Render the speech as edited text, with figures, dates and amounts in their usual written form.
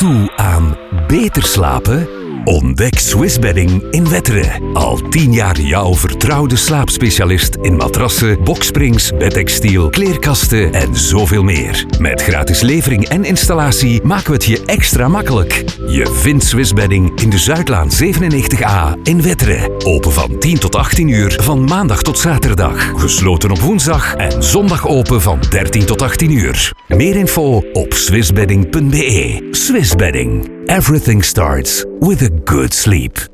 toe aan beter slapen? Ontdek Swiss Bedding in Wetteren. Al 10 jaar jouw vertrouwde slaapspecialist in matrassen, boksprings, bedtextiel, kleerkasten en zoveel meer. Met gratis levering en installatie maken we het je extra makkelijk. Je vindt Swiss Bedding in de Zuidlaan 97A in Wetteren. Open van 10 tot 18 uur van maandag tot zaterdag. Gesloten op woensdag en zondag open van 13 tot 18 uur. Meer info op swissbedding.be. Swiss Bedding. Everything starts with a good sleep.